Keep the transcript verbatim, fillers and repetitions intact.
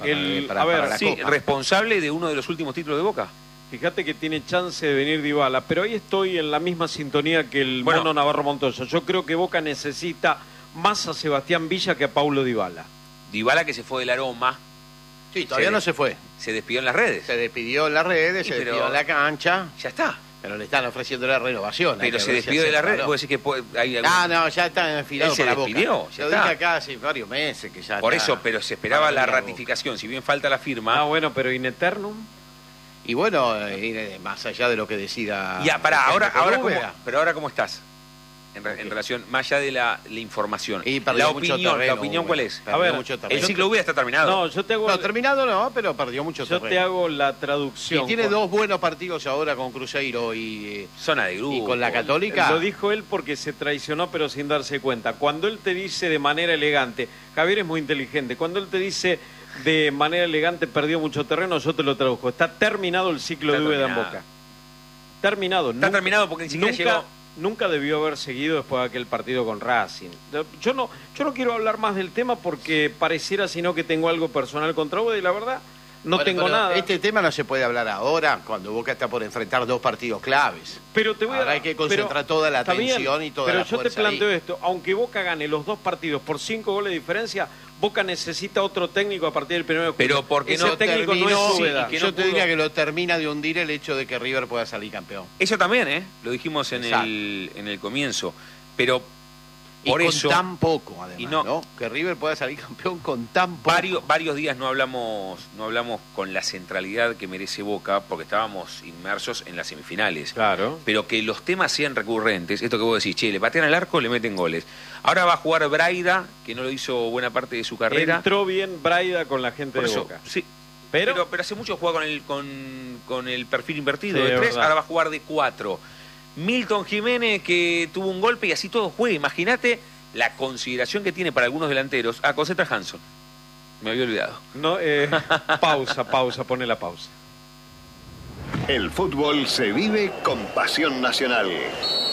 para, El, para, a ver, para la Sí, Copa. responsable de uno de los últimos títulos de Boca. Fíjate que tiene chance de venir Dybala, pero ahí estoy en la misma sintonía que el Bueno. mono Navarro Montoya. Yo creo que Boca necesita más a Sebastián Villa que a Paulo Dybala. Dybala, que se fue del Aroma, Sí, todavía se- no se fue. se despidió en las redes. Se despidió en las redes, Sí, se pero- despidió en la cancha, Ya está. pero le están ofreciendo la renovación. hay Pero que se ver si despidió de las acepta o redes. no. ¿Puedo decir que puede- hay algún- Ah, no, ya está enfilado Él se para despidió, Boca. ya Lo está. dije acá hace varios meses que ya Por está eso, pero se esperaba para la venir a Boca. ratificación. Si bien falta la firma. Ah, bueno, pero in eternum. Y bueno, eh, más allá de lo que decida... Ya, pará, el ahora, técnico ahora cómo, Bóveda. pero ahora cómo estás en, re- en Ok. relación, más allá de la, la información. Y perdió La mucho opinión, terreno, la opinión Hugo. ¿cuál es? Perdió A ver, mucho El terreno. ciclo V está terminado. No, yo te hago, No, terminado no, pero perdió mucho yo terreno. te hago la Y traducción. tiene Con- dos buenos partidos ahora con Cruzeiro y, Zona de grupo. y con la Católica. Lo dijo él porque se traicionó, pero sin darse cuenta. Cuando él te dice de manera elegante, Javier es muy inteligente, cuando él te dice de manera elegante perdió mucho terreno, yo te lo traduzco. Está terminado el ciclo Está de Úbeda en terminado. Boca. Terminado. Está terminado porque ni siquiera nunca, llegó. nunca debió haber seguido después de aquel partido con Racing. Yo no, yo no quiero hablar más del tema porque pareciera sino que tengo algo personal contra Úbeda y la verdad no Bueno, tengo pero nada. Este tema no se puede hablar ahora, cuando Boca está por enfrentar dos partidos claves. Pero te voy Ahora a, hay que concentrar pero- toda la está bien, atención y toda pero la yo te fuerza planteo ahí. esto, aunque Boca gane los dos partidos por cinco goles de diferencia, Boca necesita otro técnico a partir del primero de julio. Pero porque ese no técnico terminó, no es sí, Úbeda. y que no yo te pudo- diría que lo termina de hundir el hecho de que River pueda salir campeón. Eso también, ¿eh? Lo dijimos en Exacto. el, en el comienzo. Pero Y por con eso, tan poco, además, y no- no, Que River pueda salir campeón con tan poco. varios, varios días no hablamos, no hablamos con la centralidad que merece Boca, porque estábamos inmersos en las semifinales. Claro. Pero que los temas sean recurrentes, esto que vos decís, che, le patean al arco, le meten goles. Ahora va a jugar Braida, que no lo hizo buena parte de su carrera. Entró bien Braida con la gente Por de eso, Boca. sí. Pero, Pero, pero hace mucho juega con el, con, con el perfil invertido Sí, de es tres, verdad. ahora va a jugar de cuatro. Milton Jiménez, que tuvo un golpe y así todo juega. Imagínate la consideración que tiene para algunos delanteros. Ah, concentra Hanson. Me había olvidado. no, eh, pausa, pausa, pone la pausa. El fútbol se vive con pasión nacional.